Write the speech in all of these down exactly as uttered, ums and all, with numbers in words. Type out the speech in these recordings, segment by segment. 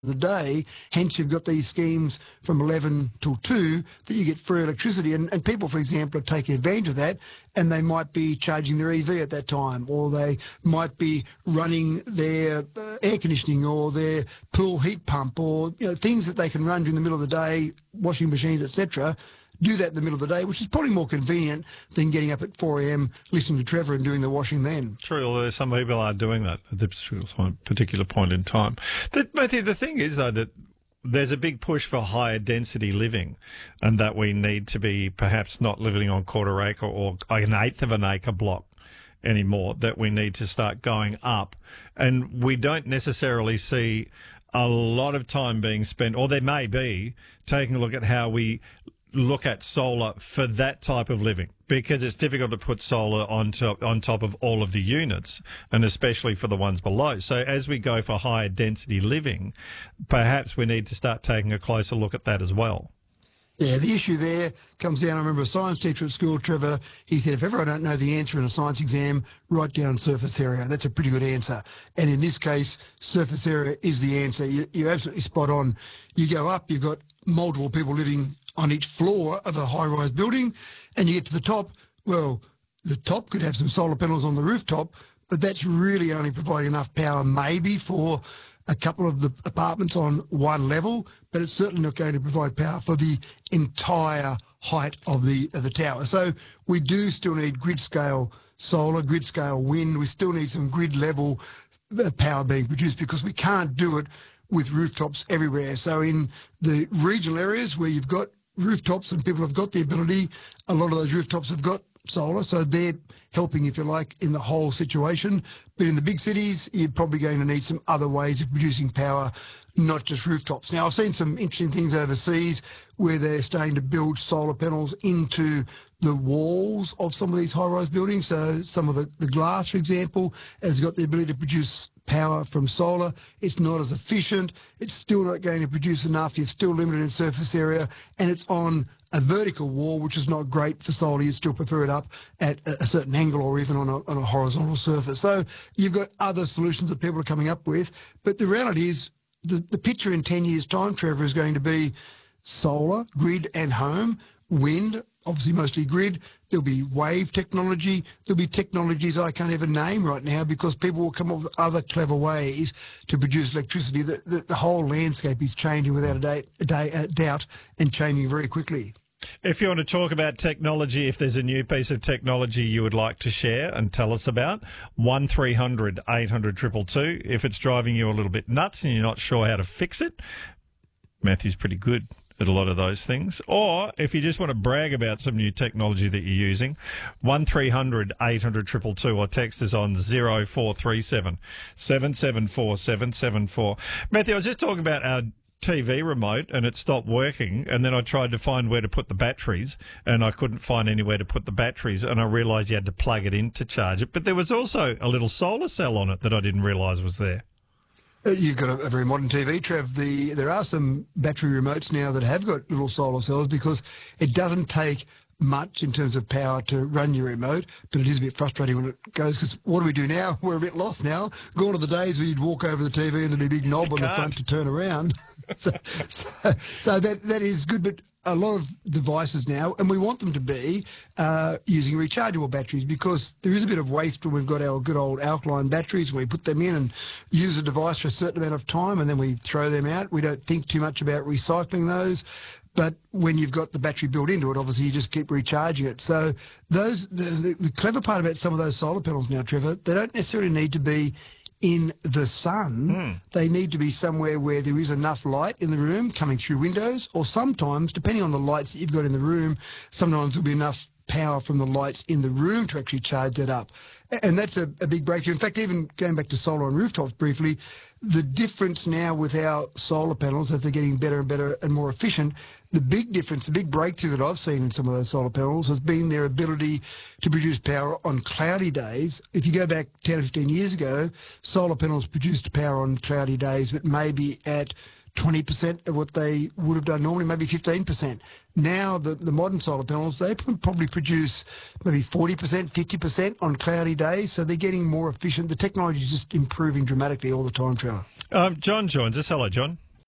the day. Hence, you've got these schemes from eleven till two that you get free electricity. And, and people, for example, are taking advantage of that, and they might be charging their E V at that time, or they might be running their uh, air conditioning or their pool heat pump, or you know, things that they can run during the middle of the day, washing machines, et cetera. Do that in the middle of the day, which is probably more convenient than getting up at four a m, listening to Trevor and doing the washing then. True, although some people are doing that at this particular point in time. The, Matthew, the thing is, though, that there's a big push for higher density living, and that we need to be perhaps not living on quarter acre or an eighth of an acre block anymore, that we need to start going up. And we don't necessarily see a lot of time being spent, or there may be, taking a look at how we look at solar for that type of living, because it's difficult to put solar on top, on top of all of the units, and especially for the ones below. So as we go for higher density living, perhaps we need to start taking a closer look at that as well. Yeah, the issue there comes down, I remember a science teacher at school, Trevor, he said, if ever I don't know the answer in a science exam, write down surface area. That's a pretty good answer. And in this case, surface area is the answer. You, you're absolutely spot on. You go up, you've got multiple people living on each floor of a high-rise building, and you get to the top, well, the top could have some solar panels on the rooftop, but that's really only providing enough power maybe for a couple of the apartments on one level, but it's certainly not going to provide power for the entire height of the of the tower. So we do still need grid-scale solar, grid-scale wind. We still need some grid-level power being produced, because we can't do it with rooftops everywhere. So in the regional areas where you've got rooftops and people have got the ability, a lot of those rooftops have got solar, so they're helping, if you like, in the whole situation. But in the big cities, you're probably going to need some other ways of producing power, not just rooftops. Now, I've seen some interesting things overseas where they're starting to build solar panels into the walls of some of these high-rise buildings. So some of the, the glass, for example, has got the ability to produce power from solar. It's not as efficient. It's still not going to produce enough. You're still limited in surface area, and it's on a vertical wall, which is not great for solar. You still prefer it up at a certain angle, or even on a, on a horizontal surface. So you've got other solutions that people are coming up with. But the reality is the, the picture in ten years' time, Trevor, is going to be solar, grid and home, wind, obviously mostly grid. There'll be wave technology. There'll be technologies I can't even name right now, because people will come up with other clever ways to produce electricity. The, the, the whole landscape is changing without a, day, a, day, a doubt, and changing very quickly. If you want to talk about technology, if there's a new piece of technology you would like to share and tell us about, one three hundred eight hundred two two two. If it's driving you a little bit nuts and you're not sure how to fix it, Matthew's pretty good at a lot of those things. Or if you just want to brag about some new technology that you're using, one three hundred eight hundred two two two, or text us on zero four three seven seven seven four seven seven four. Matthew, I was just talking about our T V remote, and it stopped working, and then I tried to find where to put the batteries, and I couldn't find anywhere to put the batteries, and I realised you had to plug it in to charge it. But there was also a little solar cell on it that I didn't realise was there. Uh, You've got a, a very modern T V, Trev. The, there are some battery remotes now that have got little solar cells, because it doesn't take much in terms of power to run your remote, but it is a bit frustrating when it goes, because what do we do now? We're a bit lost now. Gone are the days where you'd walk over the T V and there'd be a big knob on the front to turn around. so so, so that, that is good, but a lot of devices now, and we want them to be uh, using rechargeable batteries, because there is a bit of waste when we've got our good old alkaline batteries, and we put them in and use the device for a certain amount of time, and then we throw them out. We don't think too much about recycling those. But when you've got the battery built into it, obviously you just keep recharging it. So those the, the, the clever part about some of those solar panels now, Trevor, they don't necessarily need to be in the sun. Mm. They need to be somewhere where there is enough light in the room coming through windows, or sometimes, depending on the lights that you've got in the room, sometimes there'll be enough power from the lights in the room to actually charge that up. And that's a, a big breakthrough. In fact, even going back to solar on rooftops briefly, the difference now with our solar panels, as they're getting better and better and more efficient, the big difference, the big breakthrough that I've seen in some of those solar panels has been their ability to produce power on cloudy days. If you go back ten or fifteen years ago, solar panels produced power on cloudy days, but maybe at twenty percent of what they would have done normally, maybe fifteen percent. Now, the, the modern solar panels, they probably produce maybe forty percent, fifty percent on cloudy days, so they're getting more efficient. The technology is just improving dramatically all the time, Trevor. Um, John joins us. Hello, John.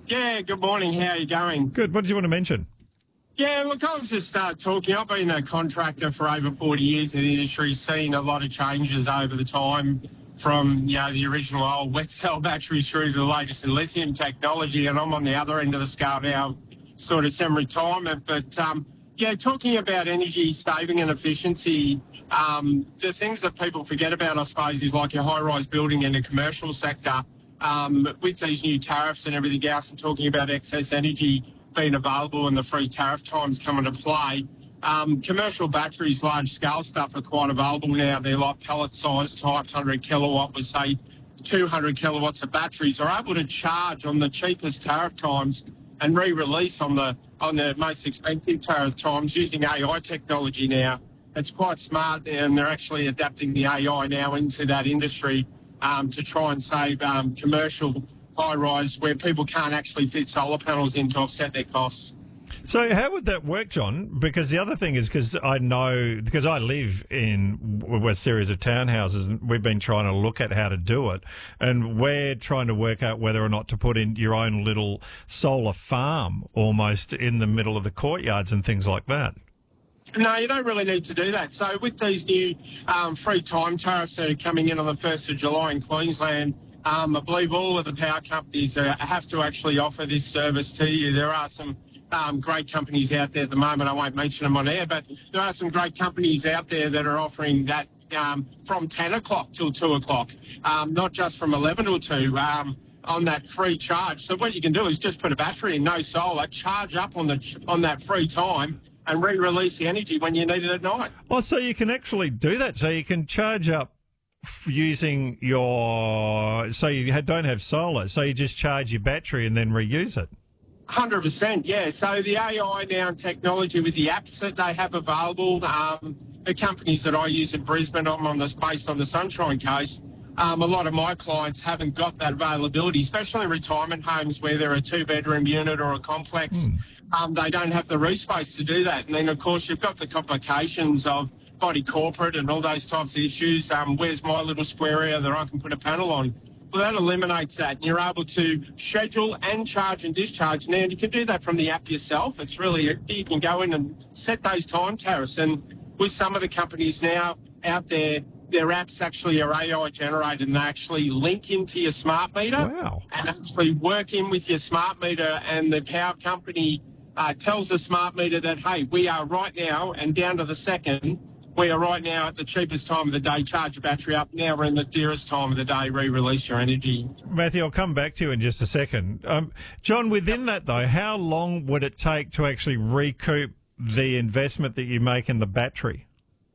Yeah, good morning. How are you going? Good. What did you want to mention? Yeah, look, I was just uh, talking. I've been a contractor for over forty years in the industry, seen a lot of changes over the time from, you know, the original old wet cell batteries through to the latest in lithium technology. And I'm on the other end of the scale now, sort of semi-retirement. But, um, yeah, talking about energy saving and efficiency, um, the things that people forget about, I suppose, is like your high-rise building and the commercial sector. Um, with these new tariffs and everything else, and talking about excess energy being available and the free tariff times coming to play, um, commercial batteries, large-scale stuff are quite available now. They're like pellet-sized type, one hundred kilowatt with, say, two hundred kilowatts of batteries, are able to charge on the cheapest tariff times and re-release on the on the most expensive tariff times using A I technology now. It's quite smart, and they're actually adapting the A I now into that industry. Um, to try and save um, commercial high-rise where people can't actually fit solar panels in to offset their costs. So how would that work, John? Because the other thing is, because I know, because I live in a series of townhouses, and we've been trying to look at how to do it, and we're trying to work out whether or not to put in your own little solar farm almost in the middle of the courtyards and things like that. No, you don't really need to do that. So with these new um, free time tariffs that are coming in on the first of July in Queensland, um, I believe all of the power companies uh, have to actually offer this service to you. There are some um, great companies out there at the moment. I won't mention them on air, but there are some great companies out there that are offering that um, from ten o'clock till two o'clock, um, not just from eleven till two. Um, on that free charge. So what you can do is just put a battery in, no solar, charge up on the on that free time, and re-release the energy when you need it at night. Oh, so you can actually do that. So you can charge up f- using your... So you ha- don't have solar. So you just charge your battery and then reuse it. one hundred percent, yeah. So the A I now and technology with the apps that they have available, um, the companies that I use in Brisbane, I'm on this based on the Sunshine Coast. Um, a lot of my clients haven't got that availability, especially in retirement homes where they're a two-bedroom unit or a complex. Mm. Um, they don't have the roof space to do that. And then, of course, you've got the complications of body corporate and all those types of issues. Um, where's my little square area that I can put a panel on? Well, that eliminates that. And you're able to schedule and charge and discharge. Now, you can do that from the app yourself. It's really, you can go in and set those time tariffs. And with some of the companies now out there, their apps actually are A I generated, and they actually link into your smart meter. Wow. And actually work in with your smart meter, and the power company uh, tells the smart meter that, hey, we are right now, and down to the second, we are right now at the cheapest time of the day, charge your battery up. Now we're in the dearest time of the day, re-release your energy. Matthew, I'll come back to you in just a second. Um, John, within that, though, how long would it take to actually recoup the investment that you make in the battery?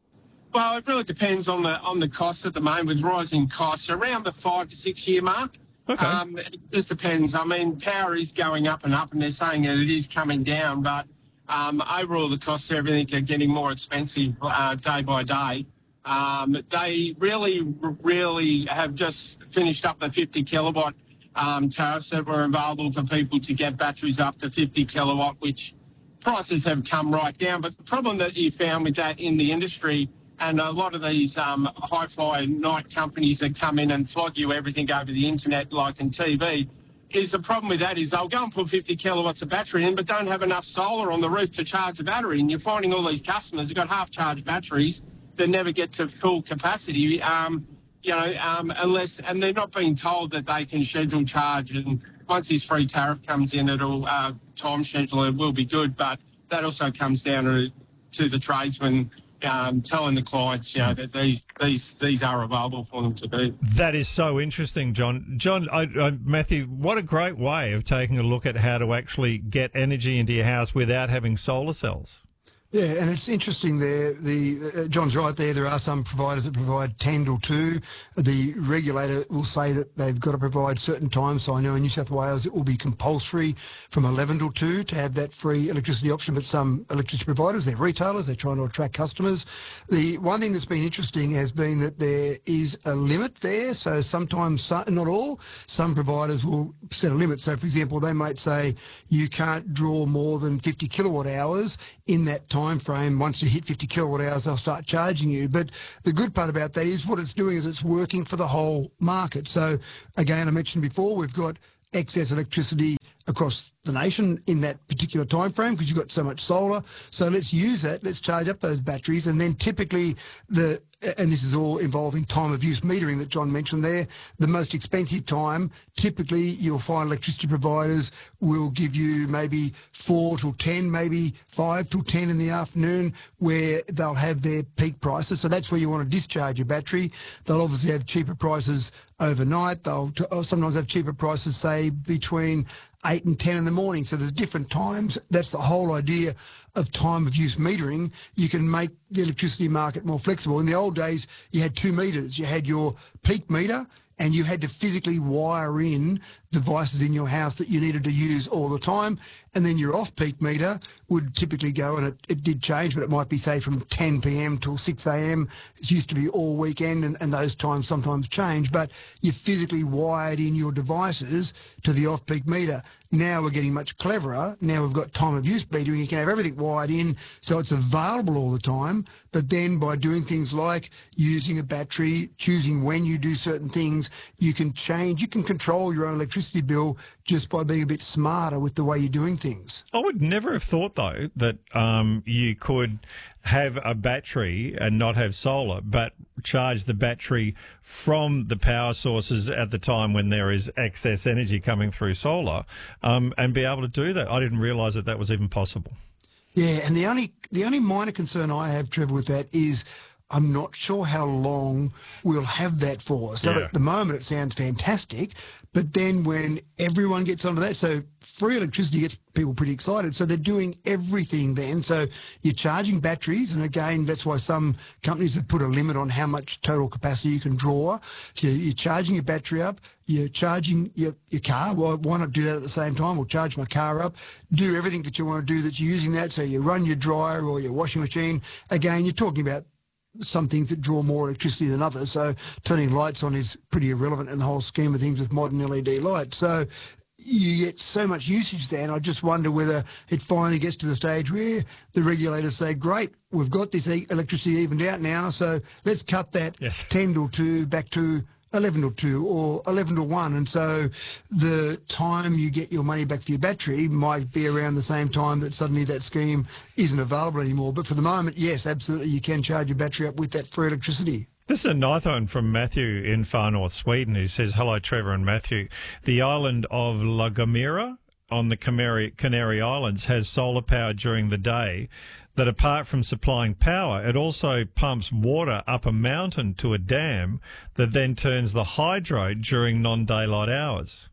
Well, it really depends on the on the costs at the moment, with rising costs around the five to six year mark. Okay. Um, it just depends. I mean, power is going up and up, and they're saying that it is coming down, but um, overall the costs of everything are getting more expensive uh, day by day. Um, they really, really have just finished up the fifty kilowatt um, tariffs that were available for people to get batteries up to fifty kilowatt, which prices have come right down. But the problem that you found with that in the industry, and a lot of these um, hi-fi night companies that come in and flog you everything over the internet, like in T V, is the problem with that is they'll go and put fifty kilowatts of battery in, but don't have enough solar on the roof to charge the battery. And you're finding all these customers who've got half-charged batteries that never get to full capacity, um, you know, um, unless, and they're not being told that they can schedule charge. And once this free tariff comes in, it'll uh, time schedule, it will be good. But that also comes down to, to the tradesmen, Um, telling the clients, you know, that these these these are available for them to do. That is so interesting, John. John, I, I, Matthew, what a great way of taking a look at how to actually get energy into your house without having solar cells. Yeah, and it's interesting there. The uh, John's right there. There are some providers that provide ten till two. The regulator will say that they've got to provide certain times. So I know in New South Wales it will be compulsory from eleven till two to have that free electricity option. But some electricity providers, they're retailers, they're trying to attract customers. The one thing that's been interesting has been that there is a limit there. So sometimes, some, not all, some providers will set a limit. So for example, they might say you can't draw more than fifty kilowatt hours in that time. time frame. Once you hit fifty kilowatt hours, they'll start charging you. But the good part about that is what it's doing is it's working for the whole market. So again, I mentioned before, we've got excess electricity across the nation in that particular time frame because you've got so much solar. So let's use that. Let's charge up those batteries. And then typically the, and this is all involving time of use metering that John mentioned there, the most expensive time, typically you'll find electricity providers will give you maybe four till ten, maybe five till ten in the afternoon where they'll have their peak prices. So that's where you want to discharge your battery. They'll obviously have cheaper prices overnight. They'll t- sometimes have cheaper prices, say, between eight and ten in the morning. So there's different times. That's the whole idea of time of use metering. You can make the electricity market more flexible. In the old days, you had two meters. You had your peak meter and you had to physically wire in devices in your house that you needed to use all the time. And then your off-peak meter would typically go, and it, it did change, but it might be, say, from ten p.m. till six a.m. It used to be all weekend, and, and those times sometimes change. But you physically wired in your devices to the off-peak meter. Now we're getting much cleverer. Now we've got time of use metering. You can have everything wired in so it's available all the time. But then by doing things like using a battery, choosing when you do certain things, you can change, you can control your own electricity bill just by being a bit smarter with the way you're doing things. I would never have thought, though, that um, you could have a battery and not have solar, but charge the battery from the power sources at the time when there is excess energy coming through solar, um, and be able to do that. I didn't realise that that was even possible. Yeah, and the only the only minor concern I have, Trevor, with that is I'm not sure how long we'll have that for. So Yeah. at the moment it sounds fantastic, but then when everyone gets onto that, so free electricity gets people pretty excited. So they're doing everything then. So you're charging batteries, and again, that's why some companies have put a limit on how much total capacity you can draw. So you're charging your battery up, you're charging your, your car. Well, why not do that at the same time? We'll charge my car up, do everything that you want to do that's using that. So you run your dryer or your washing machine. Again, you're talking about some things that draw more electricity than others. So turning lights on is pretty irrelevant in the whole scheme of things with modern L E D lights. So you get so much usage there, and I just wonder whether it finally gets to the stage where the regulators say, great, we've got this e- electricity evened out now, so let's cut that Yes. ten till two back to eleven till two or eleven till one. And so the time you get your money back for your battery might be around the same time that suddenly that scheme isn't available anymore. But for the moment, yes, absolutely, you can charge your battery up with that free electricity. This is a nice one from Matthew in far north Sweden who says, hello, Trevor and Matthew. The island of La Gomera on the Canary, Canary Islands has solar power during the day that, apart from supplying power, it also pumps water up a mountain to a dam that then turns the hydro during non-daylight hours.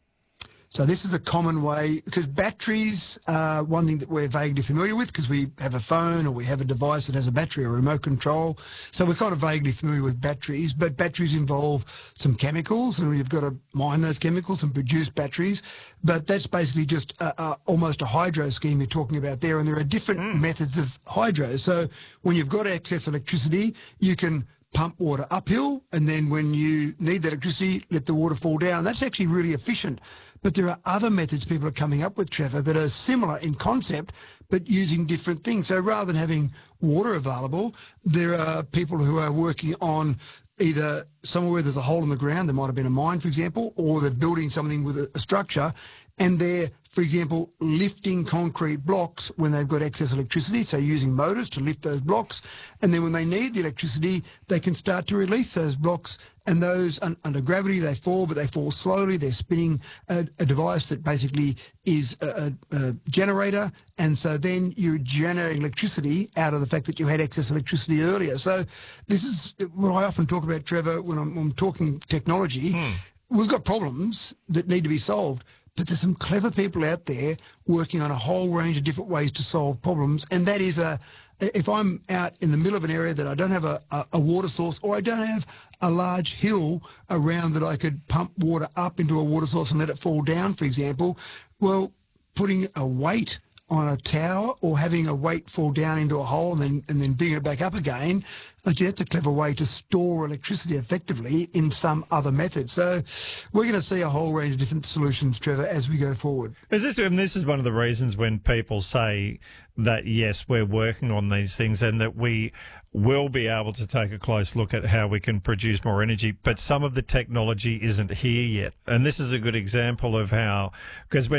So this is a common way, because batteries are one thing that we're vaguely familiar with because we have a phone or we have a device that has a battery or remote control. So we're kind of vaguely familiar with batteries, but batteries involve some chemicals and you've got to mine those chemicals and produce batteries. But that's basically just a, a, almost a hydro scheme you're talking about there. And there are different mm. methods of hydro. So when you've got excess electricity, you can pump water uphill, and then when you need that electricity, let the water fall down. That's actually really efficient. But there are other methods people are coming up with, Trevor, that are similar in concept, but using different things. So rather than having water available, there are people who are working on either somewhere where there's a hole in the ground, there might have been a mine, for example, or they're building something with a, a structure, and they're, for example, lifting concrete blocks when they've got excess electricity, so using motors to lift those blocks. And then when they need the electricity, they can start to release those blocks, and those un- under gravity, they fall, but they fall slowly. They're spinning a, a device that basically is a, a, a generator, and so then you're generating electricity out of the fact that you had excess electricity earlier. So this is what I often talk about, Trevor, when I'm, I'm talking technology. Hmm. We've got problems that need to be solved, but there's some clever people out there working on a whole range of different ways to solve problems. And that is, a, if I'm out in the middle of an area that I don't have a, a, a water source, or I don't have a large hill around that I could pump water up into a water source and let it fall down, for example, well, putting a weight on a tower or having a weight fall down into a hole and then and then bring it back up again, actually that's a clever way to store electricity effectively in some other method. So we're going to see a whole range of different solutions, Trevor, as we go forward. Is this, and this is one of the reasons when people say that, yes, we're working on these things and that we will be able to take a close look at how we can produce more energy, but some of the technology isn't here yet. And this is a good example of how, because when